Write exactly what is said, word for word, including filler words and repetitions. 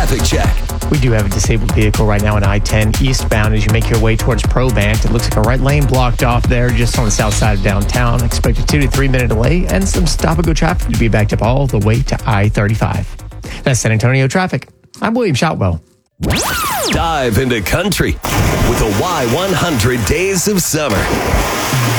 traffic check. We do have a disabled vehicle right now on I ten eastbound as you make your way towards Probank. It looks like a right lane blocked off there just on the south side of downtown. Expect a two to three minute delay and some stop-and-go traffic to be backed up all the way to I thirty-five. That's San Antonio traffic. I'm William Shotwell. Dive into country with the Y one hundred Days of Summer.